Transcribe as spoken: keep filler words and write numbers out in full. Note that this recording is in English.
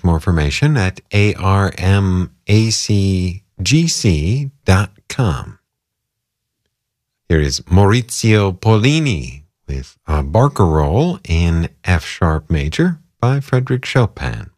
There's more information at A R M A C G C dot com. Here is Maurizio Pollini with a Barcarolle in F sharp major by Frédéric Chopin.